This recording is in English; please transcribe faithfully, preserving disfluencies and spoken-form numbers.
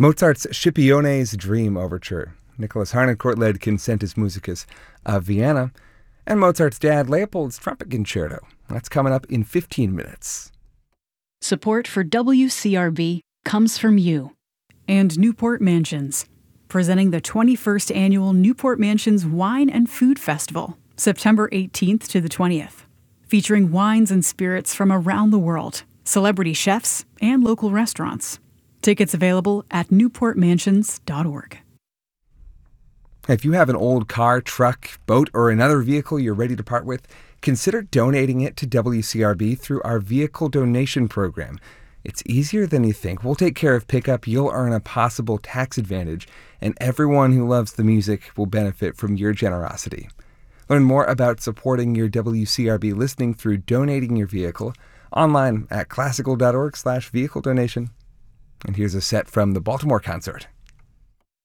Mozart's Scipione's Dream Overture, Nicholas Harnoncourt-led Concentus Musicus of Vienna, and Mozart's dad Leopold's Trumpet Concerto. That's coming up in fifteen minutes. Support for W C R B comes from you. And Newport Mansions, presenting the twenty-first Annual Newport Mansions Wine and Food Festival, September eighteenth to the twentieth. Featuring wines and spirits from around the world, celebrity chefs, and local restaurants. Tickets available at newport mansions dot org. If you have an old car, truck, boat, or another vehicle you're ready to part with, consider donating it to W C R B through our vehicle donation program. It's easier than you think. We'll take care of pickup, you'll earn a possible tax advantage, and everyone who loves the music will benefit from your generosity. Learn more about supporting your W C R B listening through donating your vehicle online at classical dot org slash vehicle donation. And here's a set from the Baltimore concert.